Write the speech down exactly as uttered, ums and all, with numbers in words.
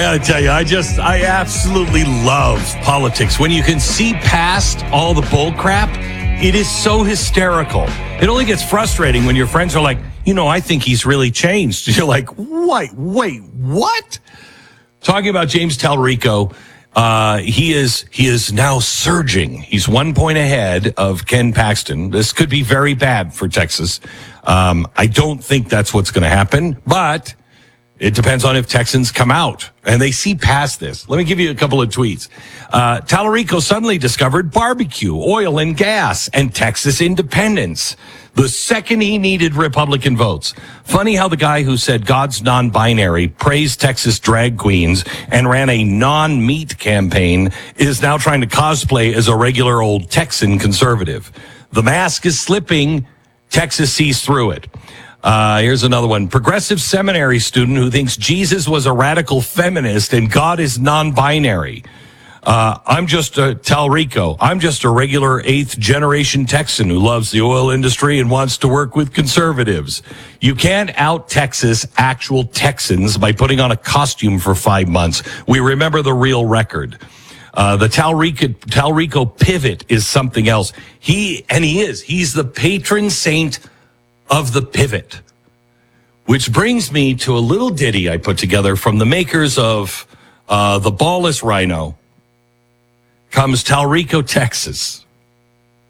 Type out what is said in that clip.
got to tell you, I just, I absolutely love politics. When you can see past all the bull crap, it is so hysterical. It only gets frustrating when your friends are like, you know, I think he's really changed. You're like, wait, wait, what? Talking about James Talrico, uh, he is he is now surging. He's one point ahead of Ken Paxton. This could be very bad for Texas. Um, I don't think that's what's going to happen, but it depends on if Texans come out and they see past this. Let me give you a couple of tweets. Uh, Talarico suddenly discovered barbecue, oil and gas, and Texas independence the second he needed Republican votes. Funny how the guy who said God's non-binary, praised Texas drag queens, and ran a non-meat campaign is now trying to cosplay as a regular old Texan conservative. The mask is slipping. Texas sees through it. Uh, here's another one. Progressive seminary student who thinks Jesus was a radical feminist and God is non-binary. Uh, I'm just a Talrico. I'm just a regular eighth generation Texan who loves the oil industry and wants to work with conservatives. You can't out Texas actual Texans by putting on a costume for five months. We remember the real record. Uh, the Talrico, Talrico pivot is something else. He, and he is, he's the patron saint of the pivot, which brings me to a little ditty I put together from the makers of uh, the Ballless Rhino. Comes Talrico, Texas.